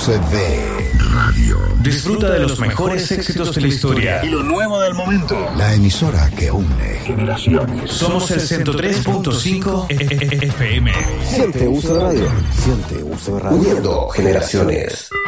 UCB Radio. Disfruta de los mejores éxitos de la historia y lo nuevo del momento. La emisora que une generaciones. Somos el 103.5 FM. Siente UCB Radio. Siente UCB Radio. Uniendo generaciones.